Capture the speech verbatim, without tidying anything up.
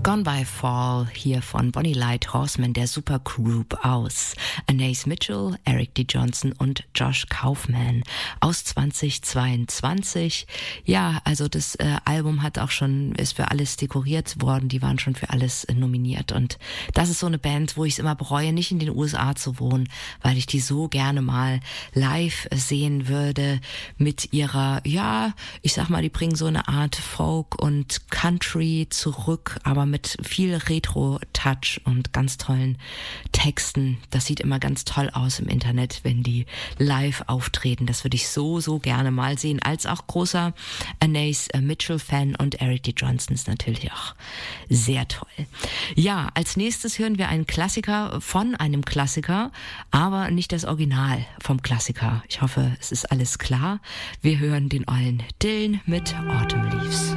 Gone by Fall hier von Bonnie Light Horseman, der Supergroup aus Anais Mitchell, Eric D. Johnson und Josh Kaufman aus zweitausendzweiundzwanzig. Ja, also das äh, Album hat auch schon, ist für alles dekoriert worden, die waren schon für alles äh, nominiert und das ist so eine Band, wo ich es immer bereue, nicht in den U S A zu wohnen, weil ich die so gerne mal live sehen würde mit ihrer, ja, ich sag mal, die bringen so eine Art Folk und Country zurück, aber mit viel Retro-Touch und ganz tollen Texten. Das sieht immer ganz toll aus im Internet, wenn die live auftreten. Das würde ich so, so gerne mal sehen. Als auch großer Anais Mitchell-Fan und Eric D. Johnson ist natürlich auch sehr toll. Ja, als nächstes hören wir einen Klassiker von einem Klassiker, aber nicht das Original vom Klassiker. Ich hoffe, es ist alles klar. Wir hören den ollen Dylan mit Autumn Leaves.